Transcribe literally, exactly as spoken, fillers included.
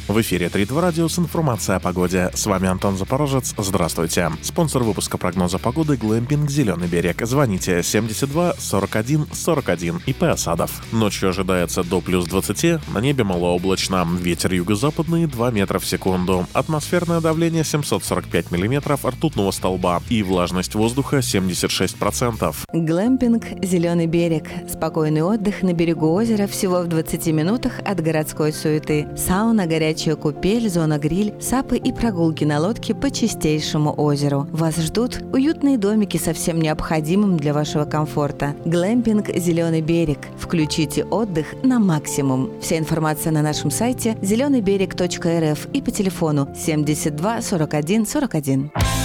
В эфире три два радио с информацией о погоде. С вами Антон Запорожец. Здравствуйте. Спонсор выпуска прогноза погоды — Глэмпинг «Зеленый берег». Звоните семьдесят два сорок один сорок один. ИП «Осадов». Ночью ожидается до плюс двадцати, на небе малооблачно. Ветер юго-западный два метра в секунду. Атмосферное давление семьсот сорок пять миллиметров ртутного столба. И влажность воздуха семьдесят шесть процентов. Глэмпинг «Зеленый берег». Спокойный отдых на берегу озера всего в двадцати минутах от городской суеты. Сауна, горячая купель, зона гриль, сапы и прогулки на лодке по чистейшему озеру. Вас ждут уютные домики со всем необходимым для вашего комфорта. Глэмпинг «Зеленый берег». Включите отдых на максимум. Вся информация на нашем сайте зеленый берег точка эр эф и по телефону семьдесят два сорок один сорок один.